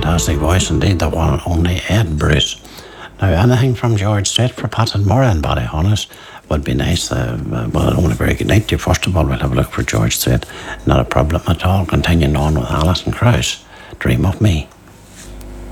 fantastic voice indeed, the one and only Ed Bruce. Now, anything from George Strait for Pat and Murray and Ballyhonus would be nice. Well, only very good night to you. First of all, we'll have a look for George Strait. Not a problem at all. Continuing on with Alison Krauss, Dream of Me.